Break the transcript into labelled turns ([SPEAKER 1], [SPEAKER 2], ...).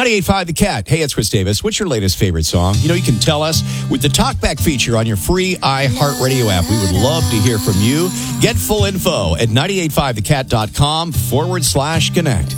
[SPEAKER 1] 98.5 The Cat. Hey, it's Chris Davis. What's your latest favorite song? You know, you can tell us with the Talkback feature on your free iHeartRadio app. We would love to hear from you. Get full info at 985thecat.com/connect.